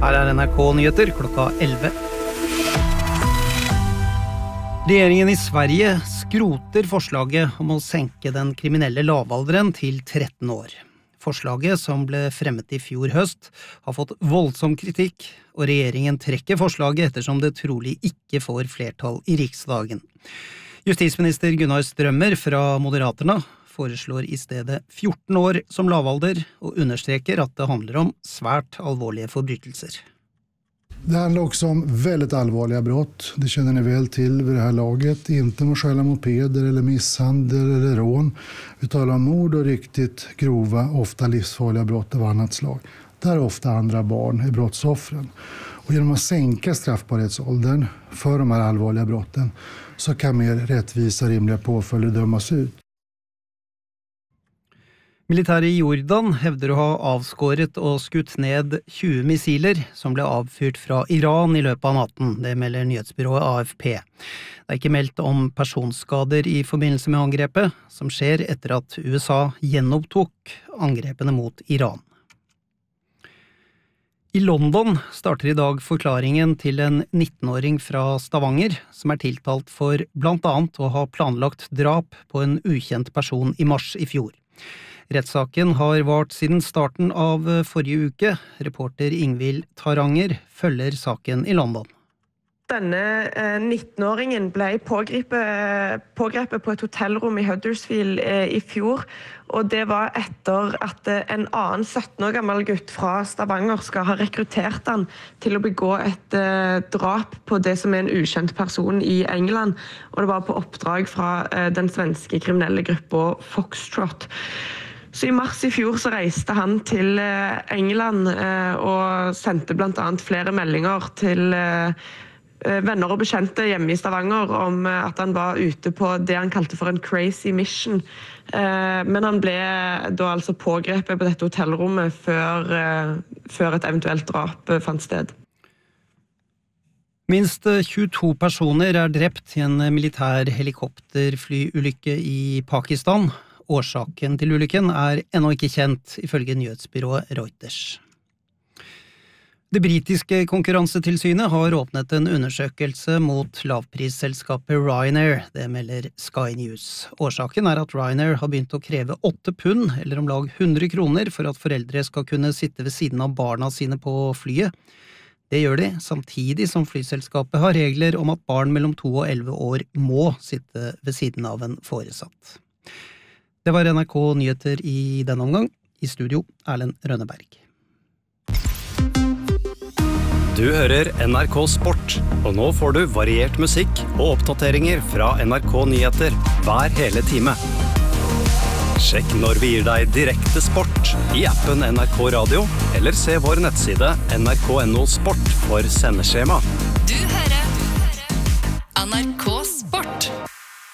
Her NRK Nyheter klokka 11. Regjeringen i Sverige skroter forslaget om å senke den kriminelle lavalderen til 13 år. Forslaget, som ble fremmet i fjor høst, har fått voldsom kritikk, og regjeringen trekker forslaget ettersom det trolig ikke får flertall i Riksdagen. Justisminister Gunnar Strømmer fra Moderaterna foreslår i stedet 14 år som lavalder, og understreker at det handler om svært alvorlige forbrytelser. Det handlar också om väldigt allvarliga brott. Det känner ni väl till vid det här laget. Inte om att stjäla mopeder eller misshandel eller rån. Vi talar om mord och riktigt grova, ofta livsfarliga brott av annat slag. Där ofta andra barn är brottsoffren. Och genom att sänka straffbarhetsåldern för de här allvarliga brotten så kan mer rättvisa rimliga påföljder dömas ut. Militæret i Jordan hevder å ha avskåret og skutt ned 20 missiler som ble avfyrt fra Iran i løpet av natten, det melder nyhetsbyrået AFP. Det er ikke meldt om personskader i forbindelse med angrepet, som skjer etter at USA gjenopptok angrepene mot Iran. I London starter i dag forklaringen til en 19-åring fra Stavanger, som er tiltalt for blant annet å ha planlagt drap på en ukjent person i mars i fjor. Rettssaken har vart siden starten av forrige uke. Reporter Ingvild Taranger følger saken i London. Denne 19-åringen ble pågrepet på et hotellrom i Huddersfield i fjor, og det var etter at en annen 17 år gammel gutt fra Stavanger skal ha rekruttert han til å begå et drap på det som er en ukjent person i England, og det var på oppdrag fra den svenske kriminelle gruppa Foxtrot. Så i mars i fjor så reiste han til England og sendte blant annet flere meldinger til venner og bekjente hjemme i Stavanger om at han var ute på det han kalte for en crazy mission. Men han ble da altså pågrepet på dette hotellrommet før et eventuelt drap fant sted. Minst 22 personer er drept i en militær helikopterflyulykke i Pakistan. Årsaken til ulykken er ennå ikke kjent, ifølge nyhetsbyrået Reuters. Det britiske konkurransetilsynet har åpnet en undersøkelse mot lavprisselskapet Ryanair, det melder Sky News. Årsaken er at Ryanair har begynt å kreve 8 pund, eller om lag 100 kroner, for at foreldre skal kunne sitte ved siden av barna sine på flyet. Det gjør de, samtidig som flyselskapet har regler om at barn mellom 2 og 11 år må sitte ved siden av en foresatt. Det var NRK Nyheter i denne omgang. I studio, Erlend Rønneberg. Du hører NRK Sport, og nå får du variert musikk og oppdateringer fra NRK Nyheter hver hele time. Sjekk når vi gir deg direkte sport i appen NRK Radio, eller se vår nettside nrk.no sport for sendeskjema. Du hører NRK